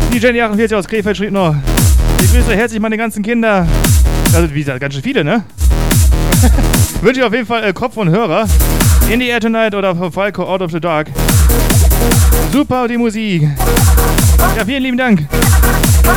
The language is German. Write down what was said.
DJ 48 aus Krefeld schrieb noch: Ich grüße herzlich meine ganzen Kinder. Also, wie gesagt, ganz schön viele, ne? Wünsche ich auf jeden Fall Kopf und Hörer. In the Air Tonight oder von Falco Out of the Dark. Super, die Musik. Ja, vielen lieben Dank.